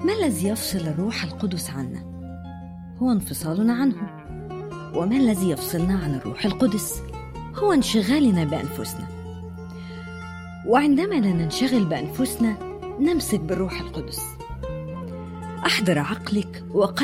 ما الذي يفصل الروح القدس عنا؟ هو انفصالنا عنه. وما الذي يفصلنا عن الروح القدس؟ هو انشغالنا بأنفسنا. وعندما لا ننشغل بأنفسنا نمسك بالروح القدس. أحضر عقلك وقلبك